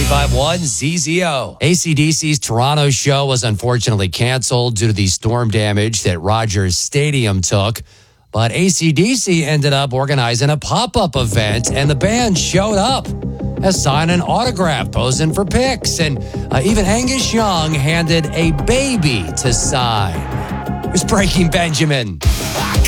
95.1 ZZO. AC/DC's Toronto show was unfortunately canceled due to the storm damage that Rogers Stadium took. But AC/DC ended up organizing a pop-up event, and the band showed up as sign an autograph, posing for pics, and even Angus Young handed a baby to sign. Here's Breaking Benjamin.